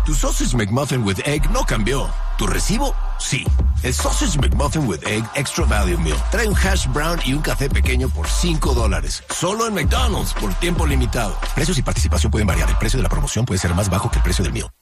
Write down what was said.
Tu Sausage McMuffin with Egg no cambió. ¿Tu recibo? Sí. El Sausage McMuffin with Egg Extra Value Meal trae un hash brown y un café pequeño por $5. Solo en McDonald's por tiempo limitado. Precios y participación pueden variar. El precio de la promoción puede ser más bajo que el precio del meal.